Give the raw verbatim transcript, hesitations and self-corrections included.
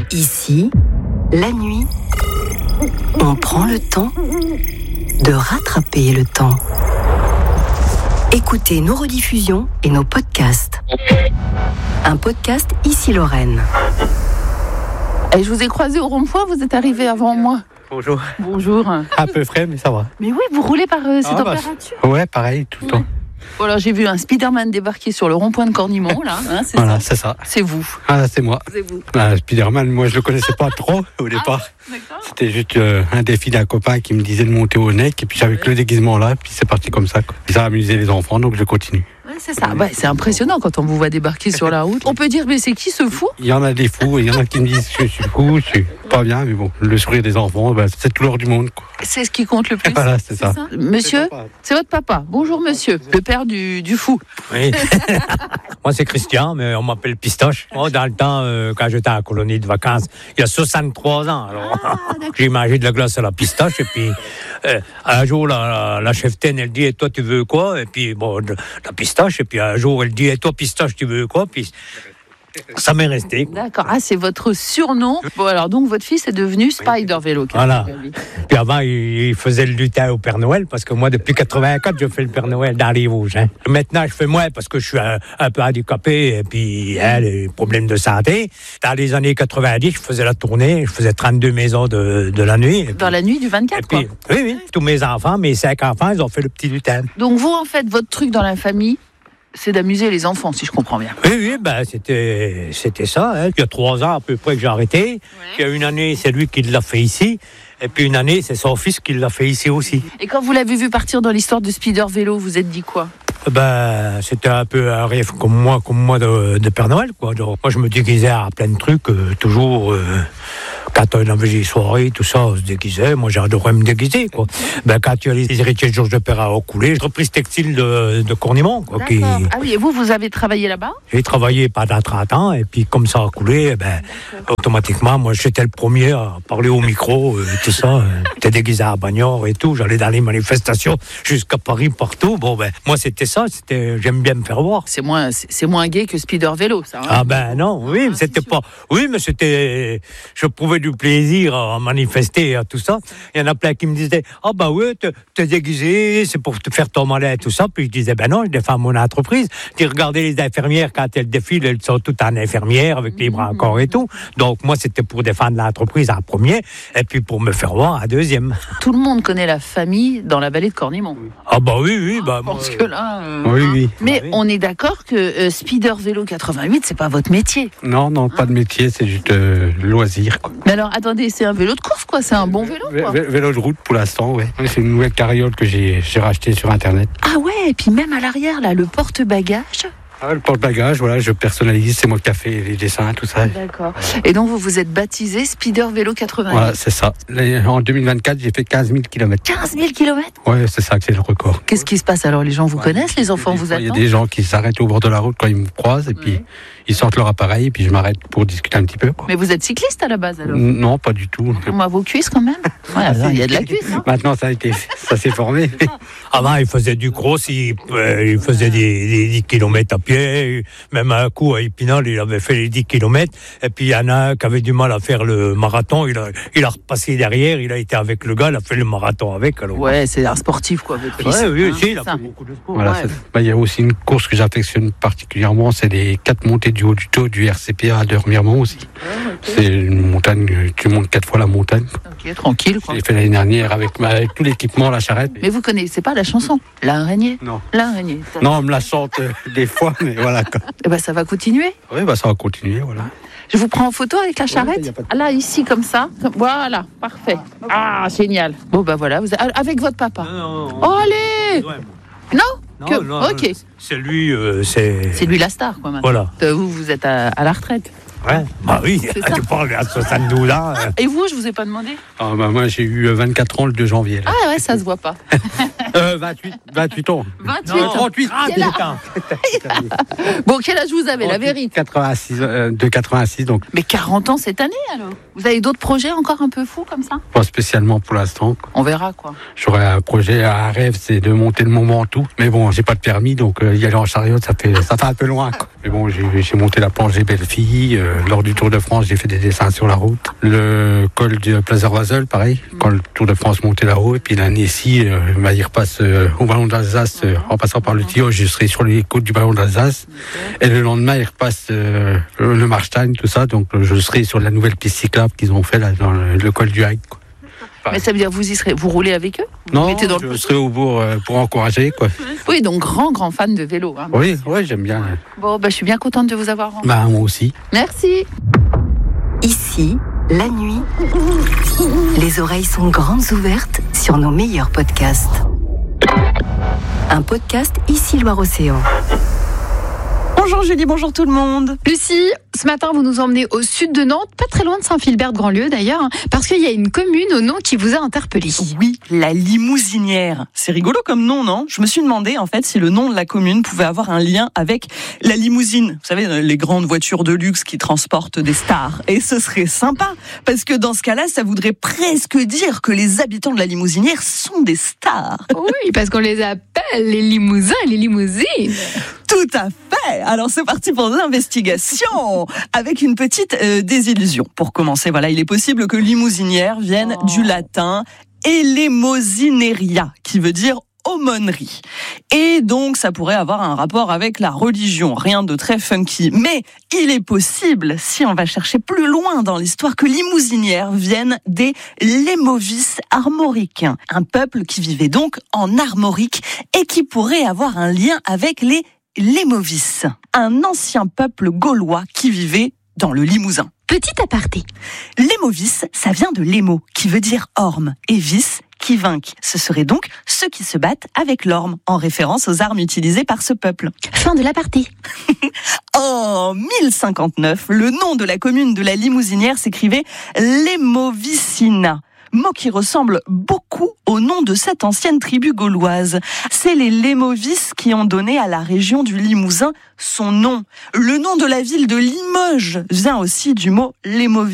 Ici, la nuit, on prend le temps de rattraper le temps. Écoutez nos rediffusions et nos podcasts. Un podcast Ici Lorraine. Et je vous ai croisé au rond-point, vous êtes arrivé avant moi. Bonjour. Bonjour. Un peu frais, mais ça va. Mais oui, vous roulez par euh, ces ah, températures bah, Ouais, pareil, tout le temps. Voilà, j'ai vu un Spider-Man débarquer sur le rond-point de Cornimont, là. Hein, c'est voilà, ça. c'est ça. C'est vous. Ah, c'est moi. C'est vous. Ah, Spider-Man, moi, je le connaissais pas trop au départ. Ah, d'accord. C'était juste euh, un défi d'un copain qui me disait de monter au nec, et puis j'avais que le déguisement là, puis c'est parti comme ça, quoi. Puis ça a amusé les enfants, donc je continue. Ouais, c'est ça. Ouais, c'est impressionnant quand on vous voit débarquer sur la route. On peut dire, mais c'est qui ce fou ? Il y en a des fous, et il y en a qui me disent que je suis fou, je suis pas bien, mais bon, le sourire des enfants, bah, c'est tout l'or du monde, quoi. C'est ce qui compte le plus. Voilà, c'est, c'est ça. ça. Monsieur, c'est votre papa. Bonjour monsieur, le père du, du fou. Oui. Moi c'est Christian, mais on m'appelle Pistoche. Moi, dans le temps, euh, quand j'étais à la colonie de vacances, il y a soixante-trois ans, alors Ah, j'ai mangé de la glace à la pistache, et puis euh, un jour la, la, la cheftaine elle dit, et toi tu veux quoi ? Et puis bon, de, la pistache, et puis un jour elle dit, et toi Pistoche tu veux quoi ? Puis ça m'est resté. D'accord. Ah, c'est votre surnom. Bon, alors donc votre fils est devenu Spider Vélo. Voilà. Puis avant, il faisait le lutin au Père Noël, parce que moi, depuis quatre-vingt-quatre, je fais le Père Noël dans les Vosges. Hein. Maintenant, je fais moins parce que je suis un, un peu handicapé et puis hein, les problèmes de santé. Dans les années quatre-vingt-dix, je faisais la tournée, je faisais trente-deux maisons de, de la nuit. Dans puis, la nuit du vingt-quatre, et puis, quoi. Oui, oui. Tous mes enfants, mes cinq enfants, ils ont fait le petit lutin. Donc vous, en fait, votre truc dans la famille, c'est d'amuser les enfants, si je comprends bien. Oui, oui, ben c'était, c'était ça. Hein. Il y a trois ans à peu près que j'ai arrêté. Ouais. Il y a une année, c'est lui qui l'a fait ici. Et puis une année, c'est son fils qui l'a fait ici aussi. Et quand vous l'avez vu partir dans l'histoire de Spider Vélo, vous êtes dit quoi ? Ben, c'était un peu un rêve comme moi, comme moi de, de Père Noël, quoi. Donc, moi, je me déguisais à plein de trucs, euh, toujours. Euh, quand on avait des soirées, tout ça, on se déguisait. Moi, j'adorais me déguiser, quoi. Ben, quand il y a les héritiers de Georges de Perra au coulé, entreprise textile de, de Cornimont, quoi. Qui... Ah oui, et vous, vous avez travaillé là-bas ? J'ai travaillé pendant trente ans, et puis comme ça a coulé, ben, automatiquement, moi, j'étais le premier à parler au micro, euh, tout ça. Euh, j'étais déguisé à Bagnères et tout. J'allais dans les manifestations jusqu'à Paris, partout. Bon, ben, moi, c'était ça. C'était, j'aime bien me faire voir. C'est moins, c'est, c'est moins gai que Spider Vélo, ça. Hein. Ah ben non, oui, ah, c'était pas. Oui, mais c'était. Je prouvais du plaisir à manifester, à tout ça. Il y en a plein qui me disaient, ah ben oui, t'es, t'es déguisé, c'est pour te faire ton malin et tout ça. Puis je disais, ben non, je défends mon entreprise. Tu regardez les infirmières quand elles défilent, elles sont toutes en infirmière avec les bras encore et tout. Donc moi, c'était pour défendre l'entreprise en premier, et puis pour me faire voir en deuxième. Tout le monde connaît la famille dans la vallée de Cornimont. Ah ben oui, oui, ben. Je pense que là. Euh... Oui, oui. Mais ah, oui. On est d'accord que euh, Spider Vélo quatre-vingt-huit, c'est pas votre métier. Non, non, pas de métier, c'est juste euh, loisir, quoi. Mais alors, attendez, c'est un vélo de course, quoi. C'est un bon vélo, quoi. Vé- vélo de route pour l'instant, ouais. C'est une nouvelle carriole que j'ai, j'ai rachetée sur Internet. Ah ouais, et puis même à l'arrière, là, le porte-bagages. Ah, le porte-bagages, voilà, je personnalise, c'est moi qui ai fait les dessins, tout ça. D'accord. Et donc, vous vous êtes baptisé Spider Vélo quatre-vingt-huit. Voilà, c'est ça. Les- En deux mille vingt-quatre, j'ai fait quinze mille kilomètres. quinze mille kilomètres. Ouais, c'est ça que c'est le record. Qu'est-ce qui se passe alors ? Les gens vous Ouais, connaissent, les enfants Des vous fois, Il y a attendent ? des gens qui s'arrêtent au bord de la route quand ils me croisent, et puis Ouais. ils sortent leur appareil, et puis je m'arrête pour discuter un petit peu, quoi. Mais vous êtes cycliste à la base, alors ? Non, pas du tout. Moi, vos cuisses, quand même ? Ouais, alors, il y a de la cuisse, hein ? Maintenant, ça a été, ça s'est formé. Avant, il faisait du cross, il, euh, il faisait des, des dix kilomètres à pied. Même un coup, à Épinal, il avait fait les dix kilomètres. Et puis, il y en a un qui avait du mal à faire le marathon. Il a, il a repassé derrière. Il a été avec le gars, il a fait le marathon avec. Alors. Ouais, c'est un sportif, quoi, votre fils. Ouais, oui, Hein, aussi, il a ça. fait beaucoup de sport. Voilà, Ouais. c'est- bah, il y a aussi une course que j'affectionne particulièrement, c'est les quatre montées du haut du taux du R C P A de Remiremont aussi. C'est une montagne, tu montes quatre fois la montagne. Ok, tranquille, quoi. J'ai fait l'année dernière avec, ma- avec tout l'équipement, la charrette. Mais vous connaissez pas la chanson ? L'araignée ? Non. L'araignée. Non, on me la chante euh, des fois, mais voilà, quoi. Eh ben, ça va continuer. Oui, bah, ça va continuer, voilà. Je vous prends en photo avec la y charrette. a pas de- Ah, là, ici, comme ça. Comme- Voilà, parfait. Ah, génial. Bon, bah voilà, vous avez- avec votre papa. Non, non, Oh, allez ouais. Non, Non, que- non, Ok. C'est lui, euh, c'est. C'est lui la star, quoi, maintenant. Voilà. Euh, Vous, vous êtes à, à la retraite. Ouais. Bah oui, C'est ça. tu parles à soixante-douze ans. euh. Et vous, je vous ai pas demandé ? Ah, bah, moi, j'ai eu euh, vingt-quatre ans le deux janvier. Là. Ah ouais, ça se voit pas. Euh, vingt-huit, vingt-huit ans. vingt-huit ans. trente-huit. Quel âge Putain. Bon, quel âge vous avez, la vérité ? quatre-vingt-six, euh, de quatre-vingt-six, donc Mais quarante ans cette année, alors. Vous avez d'autres projets encore un peu fous, comme ça ? pas spécialement pour l'instant, quoi. On verra, quoi. J'aurais un projet, un rêve, c'est de monter le Mont Ventoux. Mais bon, j'ai pas de permis, donc euh, y aller en chariot, ça fait, ça fait un peu loin, quoi. Mais bon, j'ai, j'ai monté la planche des belles filles. Euh, lors du Tour de France, j'ai fait des dessins sur la route. Le col de Plazerwazel, pareil. Quand le Tour de France montait là-haut. Et puis l'année-ci, euh, bah, il repasse euh, au Ballon d'Alsace. Euh, en passant par le Tillot, je serai sur les côtes du Ballon d'Alsace. Et le lendemain, il repasse euh, le Marstein, tout ça. Donc je serai sur la nouvelle piste cyclable qu'ils ont fait là, dans le, le col du Hague. Mais ça veut dire vous y serez, vous roulez avec eux? Vous Non, mettez dans je le... serai au bourg euh, pour encourager, quoi. Oui, donc grand, grand fan de vélo. Hein. Oui, ouais, j'aime bien. Bon, bah, je suis bien contente de vous avoir rencontré. Bah, moi aussi. Merci. Ici, la nuit, les oreilles sont grandes ouvertes sur nos meilleurs podcasts. Un podcast Ici Loire-Océan. Bonjour Julie, bonjour tout le monde. Lucie, ce matin vous nous emmenez au sud de Nantes, pas très loin de Saint-Philbert-de-Grandlieu d'ailleurs, hein, parce qu'il y a une commune au nom qui vous a interpellé. Oui, la Limousinière. C'est rigolo comme nom, non? Je me suis demandé en fait si le nom de la commune pouvait avoir un lien avec la limousine. Vous savez, les grandes voitures de luxe qui transportent des stars. Et ce serait sympa, parce que dans ce cas-là, ça voudrait presque dire que les habitants de la Limousinière sont des stars. Oui, parce qu'on les appelle les limousins et les limousines. Tout à fait. Alors c'est parti pour l'investigation avec une petite euh, désillusion. Pour commencer, voilà, il est possible que limousinière vienne oh. du latin elemosineria, qui veut dire aumônerie. Et donc ça pourrait avoir un rapport avec la religion, rien de très funky. Mais il est possible, si on va chercher plus loin dans l'histoire, que limousinières viennent des Lémovis armoricains, un peuple qui vivait donc en Armorique et qui pourrait avoir un lien avec les Lémovis, un ancien peuple gaulois qui vivait dans le Limousin. Petit aparté. Lémovis, ça vient de lémo, qui veut dire orme, et vis, qui vainquent. Ce serait donc ceux qui se battent avec l'orme, en référence aux armes utilisées par ce peuple. Fin de l'aparté. En mille cinquante-neuf, le nom de la commune de la Limousinière s'écrivait Lémovicina. Mot qui ressemble beaucoup au nom de cette ancienne tribu gauloise. C'est les Lémovis qui ont donné à la région du Limousin son nom. Le nom de la ville de Limoges vient aussi du mot Lémovis.